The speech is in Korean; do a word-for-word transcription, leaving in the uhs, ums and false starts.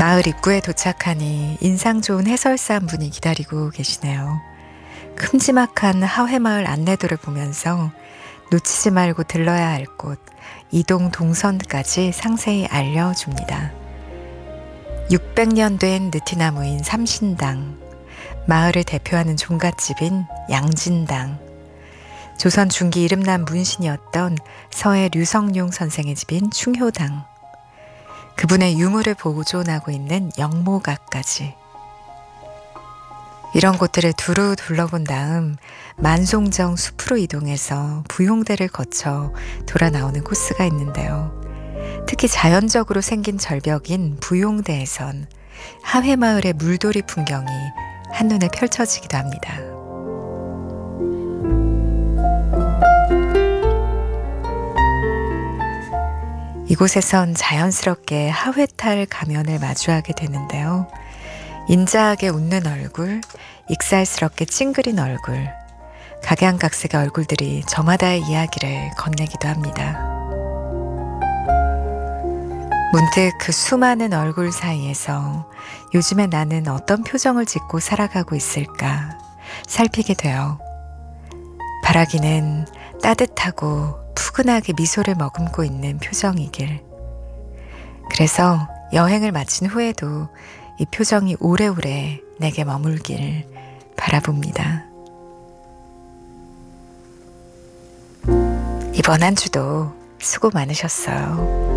마을 입구에 도착하니 인상 좋은 해설사 한 분이 기다리고 계시네요. 큼지막한 하회마을 안내도를 보면서 놓치지 말고 들러야 할 곳, 이동 동선까지 상세히 알려줍니다. 육백 년 된 느티나무인 삼신당, 마을을 대표하는 종갓집인 양진당, 조선 중기 이름난 문신이었던 서해 류성룡 선생의 집인 충효당, 그분의 유물을 보존하고 있는 영모가까지. 이런 곳들을 두루 둘러본 다음 만송정 숲으로 이동해서 부용대를 거쳐 돌아 나오는 코스가 있는데요. 특히 자연적으로 생긴 절벽인 부용대에선 하회마을의 물돌이 풍경이 한눈에 펼쳐지기도 합니다. 이곳에선 자연스럽게 하회탈 가면을 마주하게 되는데요. 인자하게 웃는 얼굴, 익살스럽게 찡그린 얼굴, 각양각색의 얼굴들이 저마다의 이야기를 건네기도 합니다. 문득 그 수많은 얼굴 사이에서 요즘에 나는 어떤 표정을 짓고 살아가고 있을까 살피게 돼요. 바라기는 따뜻하고 푸근하게 미소를 머금고 있는 표정이길. 그래서 여행을 마친 후에도 이 표정이 오래오래 내게 머물길 바라봅니다. 이번 한 주도 수고 많으셨어요.